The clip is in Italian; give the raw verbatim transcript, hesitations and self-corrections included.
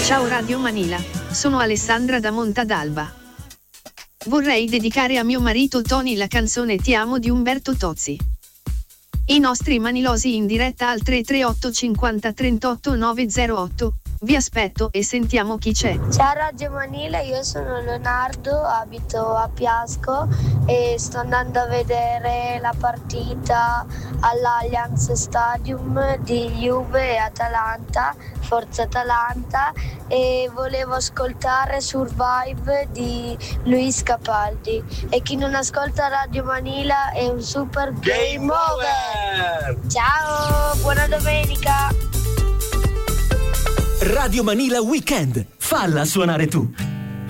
Ciao Radio Manila, sono Alessandra da Montadalba. Vorrei dedicare a mio marito Tony la canzone Ti amo di Umberto Tozzi. I nostri manilosi in diretta al tre tre otto cinquanta trentotto novecentotto. Vi aspetto e sentiamo chi c'è. Ciao Radio Manila, io sono Leonardo, abito a Piasco e sto andando a vedere la partita all'Allianz Stadium di Juve e Atalanta, Forza Atalanta, e volevo ascoltare Survive di Luis Capaldi. E chi non ascolta Radio Manila è un super game, game over! Ciao, buona domenica! Radio Manila Weekend, falla suonare tu.